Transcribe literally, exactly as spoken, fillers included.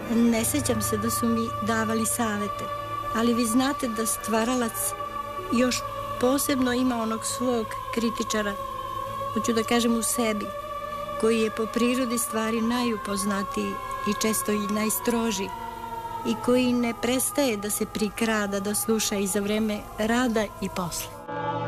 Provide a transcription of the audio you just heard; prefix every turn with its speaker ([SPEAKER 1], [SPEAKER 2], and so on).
[SPEAKER 1] Ne sjećam se da su mi davali savete, ali vi znate da stvaralac još posebno ima onog svog kritičara, hoću da kažem u sebi, koji je po prirodi stvari najupoznatiji i često i najstrožiji i koji ne prestaje da se prikrada, da sluša i za vreme rada i posle.